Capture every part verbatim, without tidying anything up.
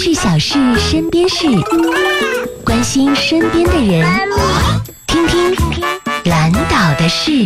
是小事，身边事，关心身边的人，听听蓝岛的事。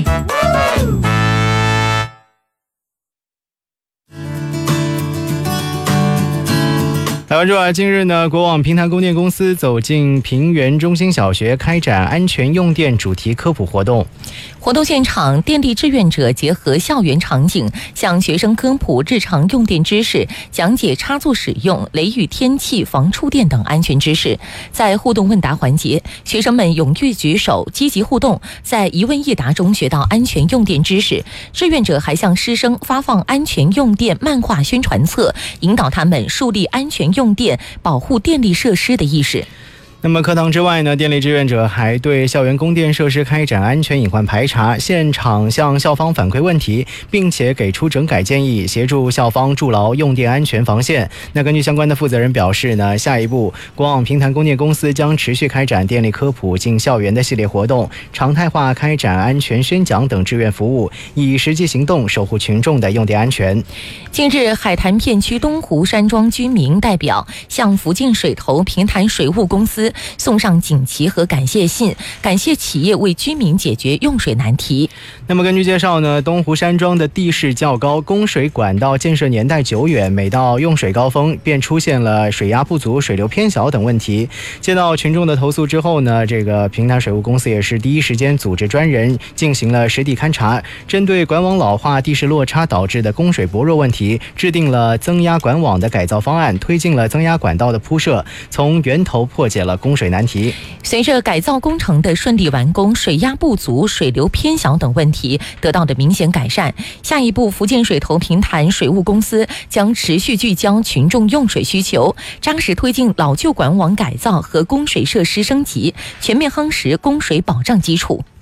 台湾之外，近日呢，国网平潭供电公司走进平原中心小学，开展安全用电主题科普活动。 活动现场，电力志愿者结合校园场景，向学生科普日常用电知识，讲解插座使用、雷雨天气防触电等安全知识。在互动问答环节，学生们踊跃举手，积极互动，在一问一答中学到安全用电知识。志愿者还向师生发放安全用电漫画宣传册，引导他们树立安全用电、保护电力设施的意识。 那么课堂之外呢，电力志愿者还对校园供电设施开展安全隐患排查，现场向校方反馈问题，并且给出整改建议，协助校方筑牢用电安全防线。那根据相关的负责人表示呢，下一步国网平潭供电公司将持续开展电力科普进校园的系列活动，常态化开展安全宣讲等志愿服务，以实际行动守护群众的用电安全。 近日，海坛片区东湖山庄居民代表向福建水头平潭水务公司送上锦旗和感谢信，感谢企业为居民解决用水难题。 那么根据介绍呢，东湖山庄的地势较高，供水管道建设年代久远，每到用水高峰便出现了水压不足、水流偏小等问题。接到群众的投诉之后呢，这个平潭水务公司也是第一时间组织专人进行了实地勘查，针对管网老化、地势落差导致的供水薄弱问题，制定了增压管网的改造方案，推进了增压管道的铺设，从源头破解了供水难题。 随着改造工程的顺利完工，水压不足、水流偏小等问题得到的明显改善。下一步，福建水头平潭水务公司将持续聚焦群众用水需求，扎实推进老旧管网改造和供水设施升级，全面夯实供水保障基础。